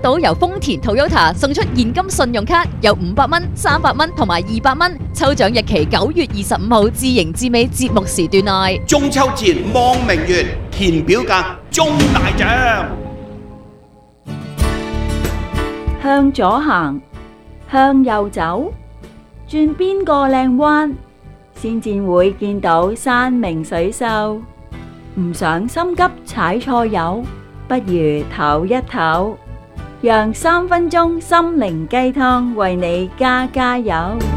到由豐田 Toyota 送出現金信用卡，有500蚊、300蚊同埋200蚊，抽獎日期9月25號至迎至尾節目時段內。 中秋節望明月，填表格中大獎。 向左行，向右走，轉邊個靚彎，先至會見到山明水秀。唔想心急踩錯油，不如唞一唞，讓3分鐘心靈雞湯為你加油。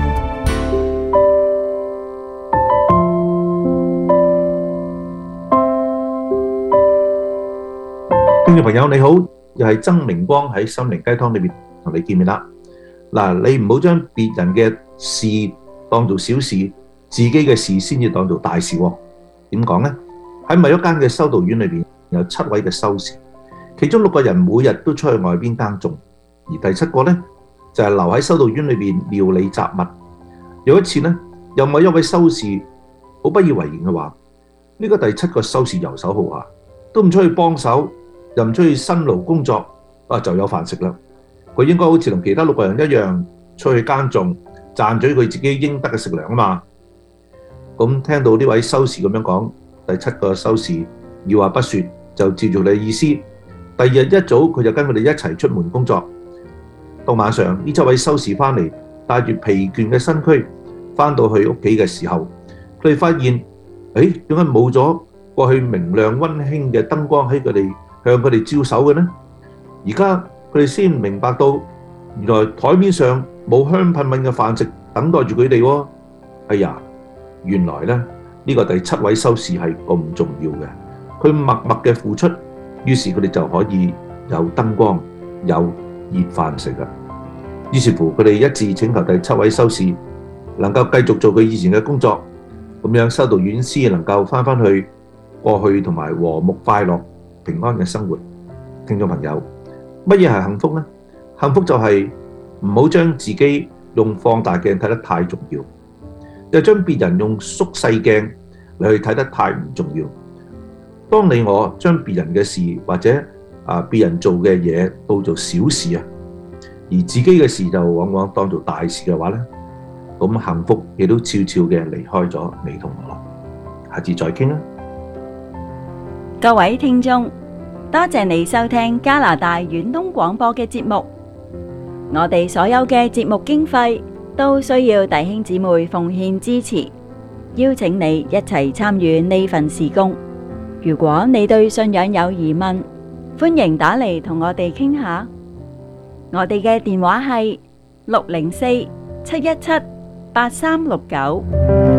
聽眾朋友你好，又係曾明光喺心靈雞湯裏邊同你見面啦。嗱，你唔好將別人嘅事當做小事，自己嘅事先至當做大事。點講呢？喺某一間嘅修道院裏邊有7位嘅修士，其中6個人每日都出去外邊耕種，而第7個呢就係留喺修道院裏邊料理雜物。有一次呢，有某一位修士好不以為然嘅話：呢個第7個修士游手好閒，都唔出去幫手，又唔出去辛勞工作，就有飯食啦。佢應該好似同其他6個人一樣出去耕種，賺取佢自己應得嘅食糧啊嘛。咁聽到呢位修士咁樣講，第7個修士二話不說就照住你嘅意思。第二日一早佢就跟佢哋一齊出門工作。到晚上呢7位修士翻嚟，帶住疲倦嘅身軀翻到去屋企嘅時候，佢哋發現，點解冇咗過去明亮溫馨嘅燈光喺佢哋向佢哋招手嘅呢？而家佢哋先明白到，原來台面上冇香噴噴嘅飯食等待住佢哋喎。哎呀，原來咧呢個第7位修士係咁重要嘅，佢默默嘅付出，於是佢哋就可以有燈光、有熱飯食啦。於是乎佢哋一致請求第7位修士能夠繼續做佢以前嘅工作，咁樣修道院先能夠翻去過去同埋和睦快樂平安嘅生活。聽眾朋友，乜嘢係幸福呢？幸福就係唔好將自己用放大鏡睇得太重要，又將別人用縮細鏡嚟去睇得太唔重要。當你我將別人嘅事或者別人做嘅嘢當做小事啊，而自己嘅事就往往當做大事嘅話呢，咁幸福亦都悄悄嘅離開咗你同我。下次再傾啦。 各位聽眾，多謝你收聽加拿大遠東廣播嘅節目。我哋所有嘅節目經費都需要弟兄姊妹奉獻支持，邀請你一齊參與呢份事工。如果你對信仰有疑問，歡迎打嚟同我哋傾下。我哋嘅電話係604-717-8369。